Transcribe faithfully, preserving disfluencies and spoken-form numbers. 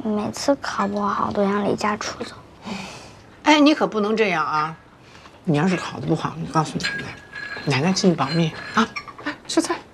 每次考不好都想离家出走。 哎，你可不能这样啊！你要是考得不好，你告诉奶奶，奶奶替你保密啊！来吃菜。